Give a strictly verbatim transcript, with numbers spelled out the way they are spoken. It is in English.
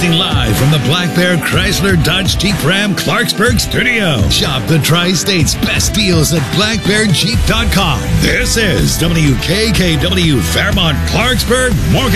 Broadcasting live from the Black Bear Chrysler Dodge Jeep Ram Clarksburg studio. Shop the Tri-State's best deals at black bear jeep dot com. This is W K K W Fairmont Clarksburg Morgan.